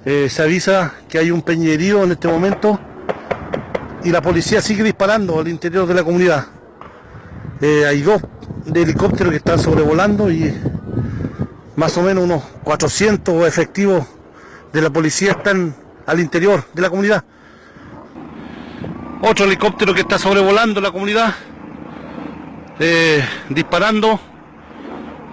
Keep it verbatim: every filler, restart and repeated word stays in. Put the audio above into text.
Eh, se avisa que hay un peña herido en este momento y la policía sigue disparando al interior de la comunidad. Eh, hay dos de helicópteros que están sobrevolando y más o menos unos cuatrocientos efectivos de la policía están al interior de la comunidad. Otro helicóptero que está sobrevolando la comunidad, eh, disparando.